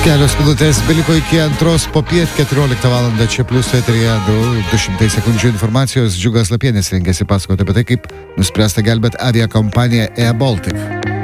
Kelios minutės beliko iki 2:00 14 val. Čia plius eteryje 200 sekundžių informacijos. Džiugas Lapienis rengėsi pasakoti apie tai, kaip nuspręsta gelbėti aviakompaniją Air Baltic.